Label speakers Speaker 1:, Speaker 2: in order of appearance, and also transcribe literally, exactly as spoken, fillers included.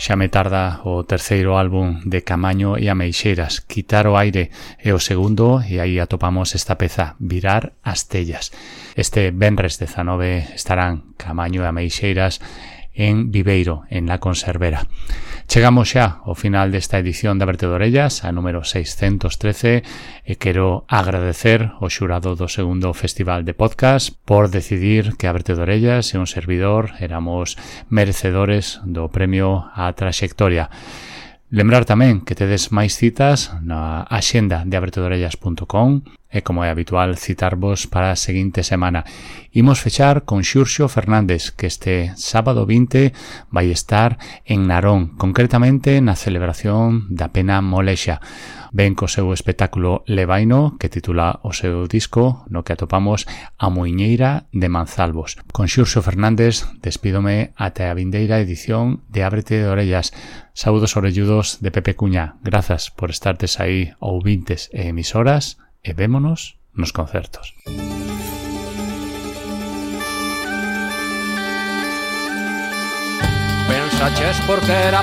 Speaker 1: Xa me tarda o terceiro álbum de Camaño e Ameixeiras, Quitar o aire, e o segundo, e aí atopamos esta peza, Virar as tellas. Este venres dezanove estarán Camaño e Ameixeiras en Viveiro, en La Conservera. Chegamos xa ao final desta edición da Verte de Orellas, a número seiscentos trece, e quero agradecer ao xurado do segundo Festival de Podcast por decidir que a Verte de Orellas e un servidor éramos merecedores do premio á traxectoria. Lembrar tamén que tedes máis citas na axenda de abertedorellas punto com e, como é habitual, citarvos para a seguinte semana. Imos fechar con Xurxo Fernández, que este sábado vinte vai estar en Narón, concretamente na celebración da Pena Molexa. Ben co seu espectáculo Levaino, que titula o seu disco, no que atopamos A Muiñeira de Manzalvos. Con Xurxo Fernández despídome até a vindeira edición de Ábrete de Orellas. Saúdos orelludos de Pepe Cuña. Grazas por estartes aí, ouvintes e emisoras, e vémonos nos concertos.
Speaker 2: Pensaches porque era